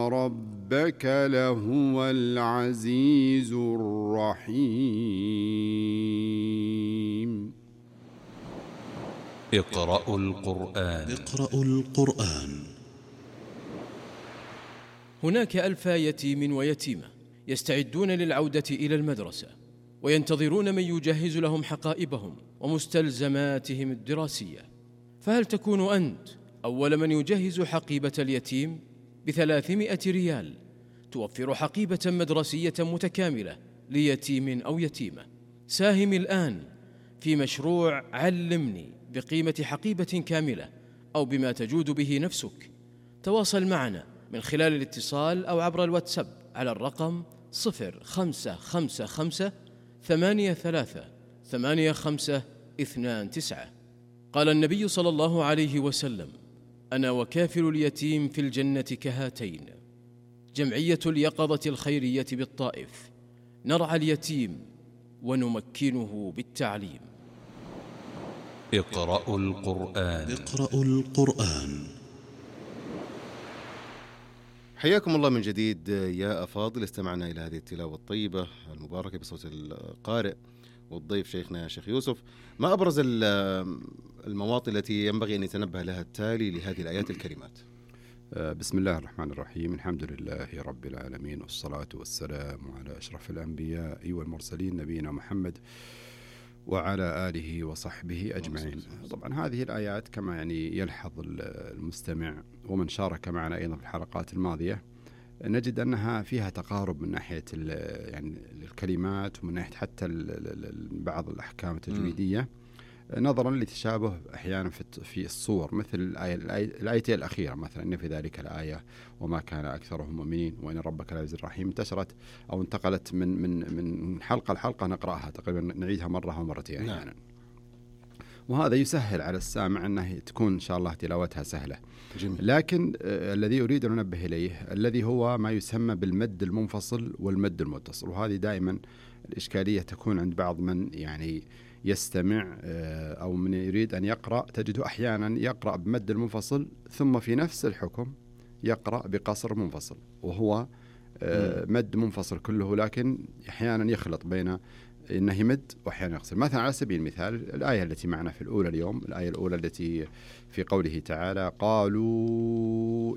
ربك لهو العزيز الرحيم. اقرأوا القرآن. هناك 1000 يتيم ويتيمة يستعدون للعودة إلى المدرسة، وينتظرون من يجهز لهم حقائبهم ومستلزماتهم الدراسية. فهل تكون أنت أول من يجهز حقيبة اليتيم ب300 ريال توفر حقيبة مدرسية متكاملة ليتيم أو يتيمة؟ ساهم الآن في مشروع علمني بقيمة حقيبة كاملة أو بما تجود به نفسك. تواصل معنا من خلال الاتصال أو عبر الواتساب على الرقم 0555838529. قال النبي صلى الله عليه وسلم: أنا وكافل اليتيم في الجنة كهاتين. جمعية اليقظة الخيرية بالطائف، نرعى اليتيم ونمكنه بالتعليم. اقرأوا القرآن. حياكم الله من جديد يا أفاضل. استمعنا إلى هذه التلاوة الطيبة المباركة بصوت القارئ والضيف شيخنا شيخ يوسف. ما أبرز المواطن التي ينبغي أن يتنبه لها التالي لهذه الآيات الكريمات؟ بسم الله الرحمن الرحيم. الحمد لله رب العالمين، والصلاة والسلام على أشرف الأنبياء والمرسلين نبينا محمد وعلى آله وصحبه أجمعين. طبعا هذه الآيات كما يلحظ المستمع ومن شارك معنا أيضا في الحلقات الماضية، نجد أنها فيها تقارب من ناحية الكلمات ومن ناحية حتى بعض الأحكام التجويدية، نظرا لتشابه أحيانا في الصور، مثل الآية الأخيرة مثلا: إن في ذلك الآية وما كان أكثرهم مؤمنين وإن ربك العزيز الرحيم. انتشرت أو انتقلت من حلقة لحلقة نقرأها تقريبا، نعيدها مرة ومرتين أحيانا. وهذا يسهل على السامع أنه تكون إن شاء الله تلاوتها سهلة. جميل. لكن الذي أريد أن أنبه إليه الذي هو ما يسمى بالمد المنفصل والمد المتصل، وهذه دائما الإشكالية تكون عند بعض من يستمع أو من يريد أن يقرأ. تجده أحيانا يقرأ بمد المنفصل ثم في نفس الحكم يقرأ بقصر منفصل، وهو مد منفصل كله، لكن أحيانا يخلط بين إنه يمد وأحيانا يقصر. مثلا على سبيل المثال الآية التي معنا في الأولى اليوم، الآية الأولى التي في قوله تعالى: قالوا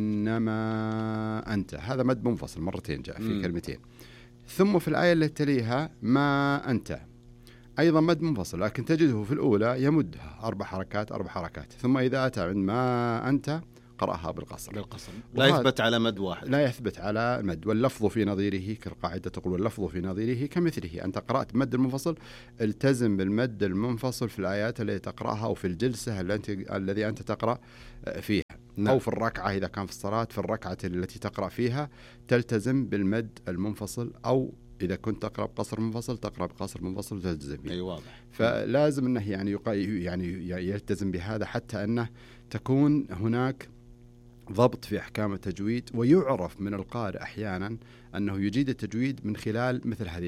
إنما أنت، هذا مد منفصل مرتين جاء في كلمتين. ثم في الآية التي تليها ما أنت أيضا مد منفصل، لكن تجده في الأولى يمدها 4 حركات، ثم إذا أتى عند ما أنت قرأها بالقصر. لا يثبت على مد واحد، لا يثبت على مد. واللفظ في نظيره، كالقاعدة تقول: واللفظ في نظيره كمثله. أنت قرأت مد المنفصل، التزم بالمد المنفصل في الآيات التي تقرأها، أو في الجلسة الذي أنت تقرأ فيها. نعم. أو في الركعة إذا كان في الصلاة، في الركعة التي تقرأ فيها تلتزم بالمد المنفصل، أو إذا كنت تقرأ بقصر منفصل تقرأ بقصر منفصل تلتزم به. أي واضح. فلازم أنه يلتزم بهذا، حتى أنه تكون هناك ضبط في أحكام التجويد، ويعرف من القارئ أحيانا أنه يجيد التجويد من خلال مثل هذه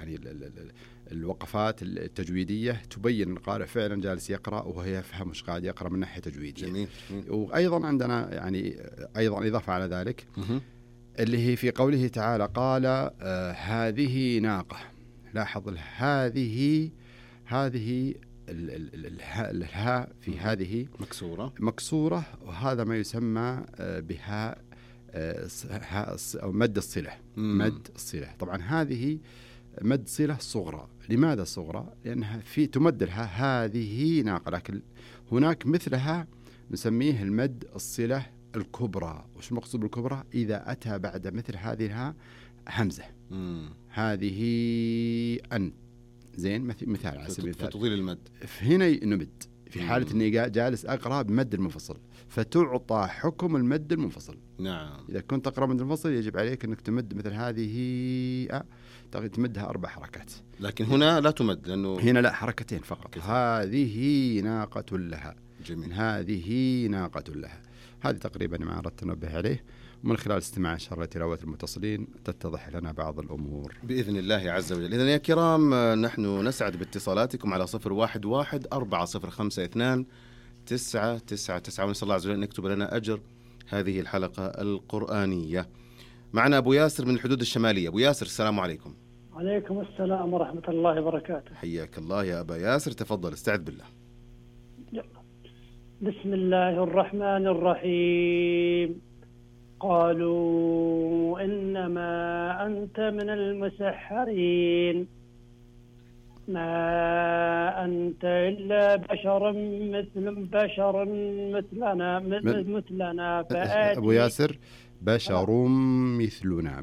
الوقفات التجويدية، تبين القارئ فعلا جالس يقرأ وهو يفهم مش قاعد يقرأ من ناحية تجويدية. جميل. وأيضا عندنا أيضا إضافة على ذلك اللي هي في قوله تعالى: قال هذه ناقة. لاحظ هذه الهاء في هذه مكسورة، وهذا ما يسمى بها أو مد الصلة. مد الصلة. طبعا هذه مد صلة صغرى. لماذا صغرى؟ لأنها في تمد لها هذه ناقة، لكن هناك مثلها نسميه المد الصلة الكبرى. وش المقصود بالكبرى؟ إذا أتى بعد مثل هذه الهاء همزة. هذه أن زين مثال على سبيل المثال فتطيل المد. هنا نمد في حالة أني جالس أقرأ بمد المنفصل، فتعطى حكم المد المنفصل. نعم. إذا كنت تقرأ مد المنفصل يجب عليك أنك تمد مثل هذه تمدها 4 حركات. لكن هنا لا تمد، لأنه هنا لا، حركتين فقط. هذه ناقة لها. جميل. هذه ناقة لها. هذه تقريبا ما أردت أنبه عليه، ومن خلال استماع إن شاء الله تلاوة المتصلين تتضح لنا بعض الأمور بإذن الله عز وجل. إذن يا كرام، نحن نسعد باتصالاتكم على 011-4052-999. ونسأل الله عز وجل أن يكتب لنا أجر هذه الحلقة القرآنية. معنا أبو ياسر من الحدود الشمالية. أبو ياسر السلام عليكم. عليكم السلام ورحمة الله وبركاته. حياك الله يا أبا ياسر، تفضل استعذ بالله. بسم الله الرحمن الرحيم. قالوا إنما أنت من المسحرين ما أنت إلا بشر مثلنا فآتي. أبو ياسر بشر مثلنا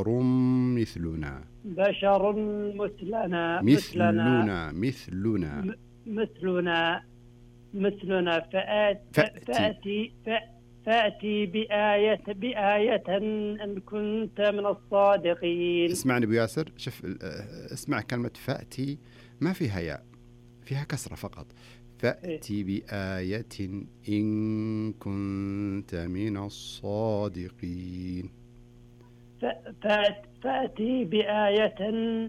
فأتي بآية إن كنت من الصادقين. اسمعني أبو ياسر، شوف اسمع كلمة فأتي ما فيها ياء، فيها كسرة فقط. فأتي بآية إن كنت من الصادقين. فأتي بآية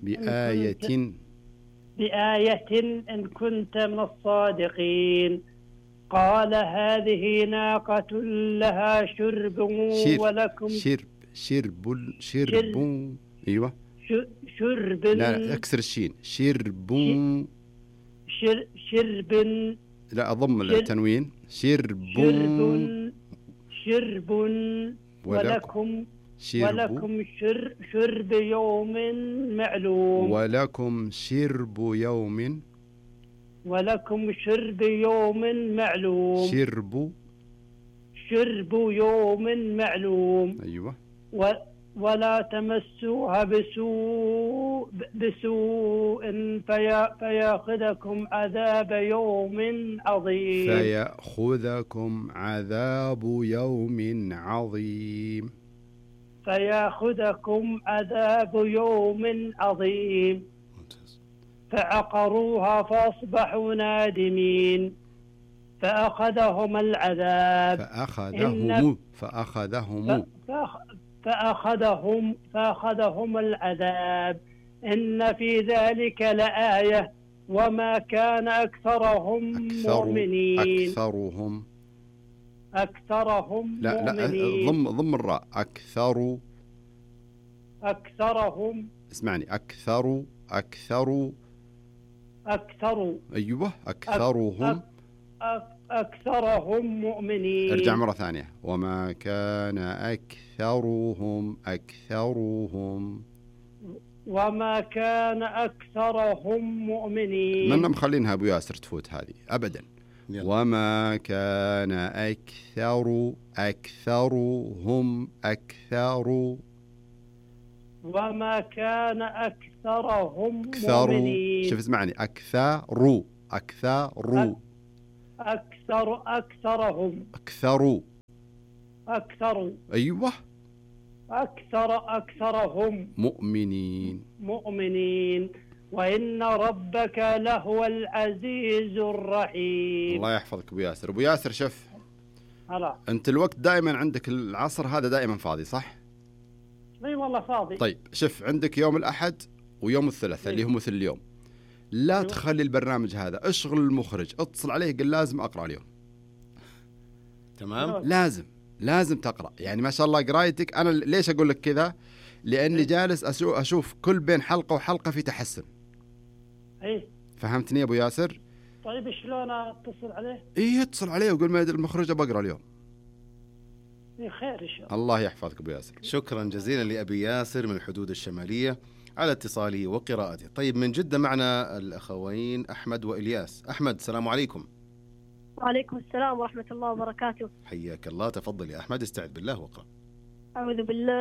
إن كنت من الصادقين. قال هذه ناقة لها شرب ولكم شرب. أيوة شرب. لا اكسر الشين. شرب. لا أضم التنوين. شرب ولكم شرب يوم معلوم. ولكم شرب يوم معلوم. شرب يوم معلوم. أيوة. ولا تمسوها بسوء فيأخذكم عذاب يوم عظيم. فعقروها فأصبحوا نادمين. فأخذهم العذاب. فأخذهم العذاب. إن في ذلك لآية وما كان أكثرهم مؤمنين. أكثرهم لا ضم الراء. أكثرهم. اسمعني. أكثر. أيوة أكثرهم مؤمنين. ارجع مرة ثانية. وما كان أكثرهم مؤمنين. من مخلينها أبو ياسر تفوت هذه أبدا. وما كان أكثرهم مؤمنين. شوف اسمعني. أكثرهم. أيوة أكثرهم مؤمنين. وإن ربك لهو العزيز الرحيم. الله يحفظك أبو ياسر. أبو ياسر شوف، أنت الوقت دائما عندك العصر هذا دائما فاضي صح؟ اي والله فاضي. طيب شوف، عندك يوم الأحد ويوم الثلاثاء اللي هو مثل اليوم. لا تخلي البرنامج هذا، اشغل المخرج، اتصل عليه قل لازم أقرأ اليوم. تمام. لازم تقرأ. يعني ما شاء الله قرايتك. أنا ليش أقول لك كذا؟ لأني جالس أشوف كل بين حلقة وحلقة في تحسن. فهمتني يا أبو ياسر؟ طيب شلون أتصل عليه؟ اتصل عليه وقول ما المخرج بقرأ اليوم. خير إن شاء الله. الله يحفظك أبو ياسر. شكرا جزيلا لأبي ياسر من الحدود الشمالية على اتصاله وقراءته. طيب من جدة معنا الأخوين أحمد وإلياس. أحمد السلام عليكم. وعليكم السلام ورحمة الله وبركاته. حياك الله، تفضل يا أحمد، استعذ بالله واقرأ. أعوذ بالله